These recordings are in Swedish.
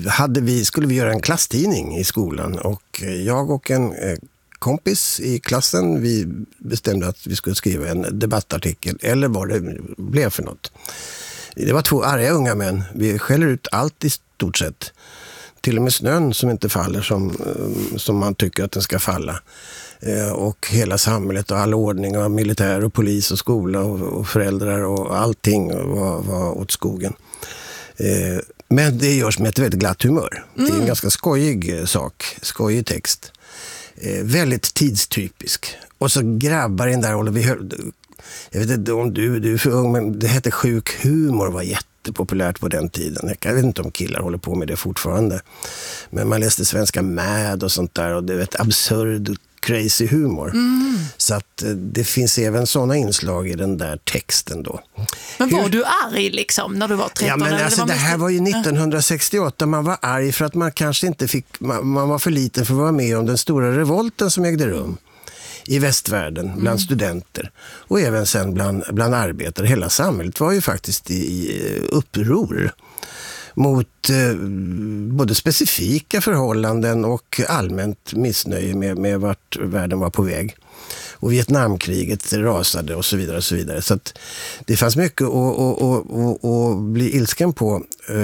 skulle vi göra en klasstidning i skolan, och jag och en kompis i klassen, vi bestämde att vi skulle skriva en debattartikel eller vad det blev för något. Det var 2 arga unga män. Vi skäller ut allt i stort sett. Till och med snön som inte faller som man tycker att den ska falla. Och hela samhället och all ordning och militär och polis och skola och föräldrar och allting var åt skogen. Men det görs med ett väldigt glatt humör. Det är en ganska skojig sak, skojig text. Väldigt tidstypisk. Och så grabbar in där, jag vet inte om du är för ung, men det hette sjuk humor, var jättepopulärt på den tiden. Jag vet inte om killar håller på med det fortfarande. Men man läste Svenska Mad och sånt där, och det är ett absurd crazy humor. Så att det finns även sådana inslag i den där texten då. Men var du arg liksom när du var 13? Ja, men alltså, det här var ju 1968. Man var arg för att man kanske inte fick, man var för liten för att vara med om den stora revolten som ägde rum i västvärlden bland studenter och även sen bland arbetare. Hela samhället var ju faktiskt i uppror mot både specifika förhållanden och allmänt missnöje med vart världen var på väg. Och Vietnamkriget rasade och så vidare och så vidare. Så att det fanns mycket att bli ilsken på.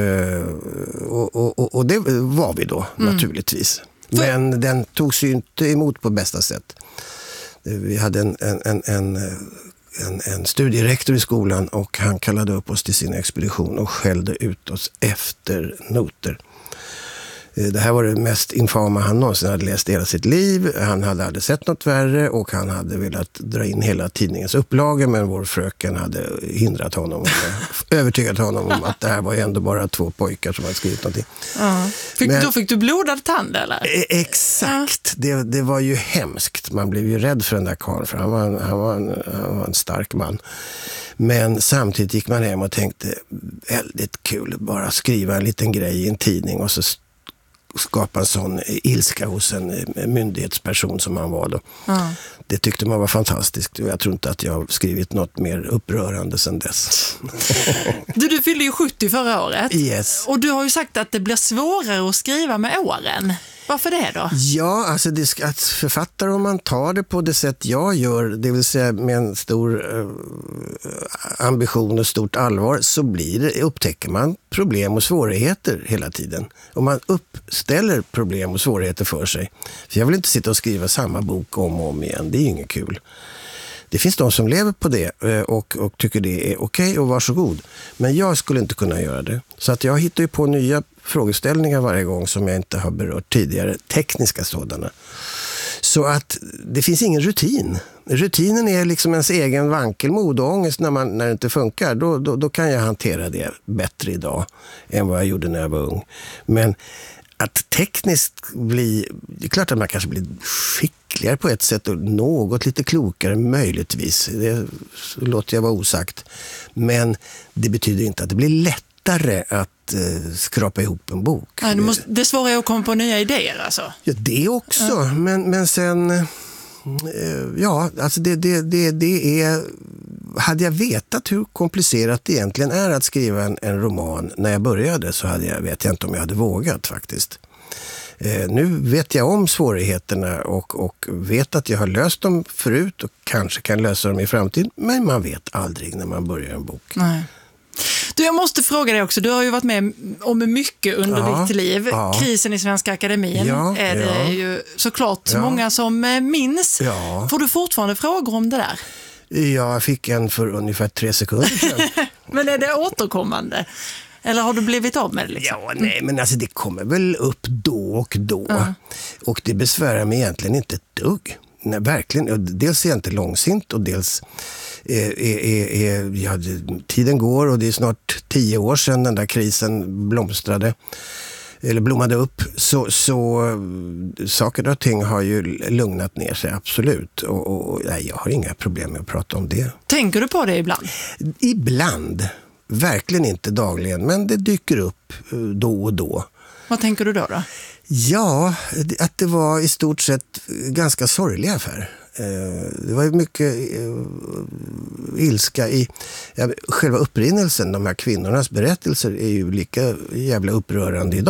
Och det var vi då naturligtvis. Men den togs ju inte emot på bästa sätt. Vi hade en studierektor i skolan, och han kallade upp oss till sin expedition och skällde ut oss efter noter. Det här var det mest infama han någonsin hade läst i hela sitt liv. Han hade aldrig sett något värre, och han hade velat dra in hela tidningens upplaga, men vår fröken hade hindrat honom och övertygat honom om att det här var ju ändå bara 2 pojkar som hade skrivit någonting. Då fick du blodad tand, eller? Exakt. Det var ju hemskt. Man blev ju rädd för den där karln, för han var en stark man. Men samtidigt gick man hem och tänkte, väldigt kul att bara skriva en liten grej i en tidning och så skapa en sån ilska hos en myndighetsperson som han var då. Det tyckte man var fantastiskt, och jag tror inte att jag har skrivit något mer upprörande sedan dess. Du fyllde ju 70 förra året. Yes. Och du har ju sagt att det blir svårare att skriva med åren. Varför det då? Ja, alltså att författare, om man tar det på det sätt jag gör, det vill säga med en stor ambition och stort allvar, så upptäcker man problem och svårigheter hela tiden. Och man uppställer problem och svårigheter för sig. För jag vill inte sitta och skriva samma bok om och om igen. Det är ju inget kul. Det finns de som lever på det och tycker det är okej, och varsågod. Men jag skulle inte kunna göra det. Så att jag hittar ju på nya frågeställningar varje gång som jag inte har berört tidigare, tekniska sådana. Så att det finns ingen rutin. Rutinen är liksom ens egen vankelmod och ångest när det inte funkar. Då kan jag hantera det bättre idag än vad jag gjorde när jag var ung. Men att tekniskt det är klart att man kanske blir skickligare på ett sätt och något lite klokare möjligtvis. Det låter jag vara osagt. Men det betyder inte att det blir lättare att skrapa ihop en bok. Nej, det är svårare att komma på nya idéer alltså. Ja, det också. Men sen ja, alltså det är, hade jag vetat hur komplicerat det egentligen är att skriva en roman när jag började, så vet jag inte om jag hade vågat faktiskt. Nu vet jag om svårigheterna och vet att jag har löst dem förut och kanske kan lösa dem i framtiden, men man vet aldrig när man börjar en bok. Nej. Du, jag måste fråga dig också, du har ju varit med om mycket under ditt liv. Ja. Krisen i Svenska Akademin är det ju såklart många som minns. Ja. Får du fortfarande frågor om det där? Jag fick en för ungefär 3 sekunder sedan. Men är det återkommande? Eller har du blivit av med det liksom? Ja, nej, men alltså det kommer väl upp då och då. Och det besvärar mig egentligen inte ett dugg. Nej, verkligen. Dels är jag inte långsint, och dels tiden går, och det är snart 10 år sedan den där krisen blommade upp. Så saker och ting har ju lugnat ner sig, absolut. Och nej, jag har inga problem med att prata om det. Tänker du på det ibland? Ibland. Verkligen inte dagligen, men det dyker upp då och då. Vad tänker du då? Ja, att det var i stort sett ganska sorgliga affär. Det var ju mycket ilska i själva upprinnelsen. De här kvinnornas berättelser är ju lika jävla upprörande idag.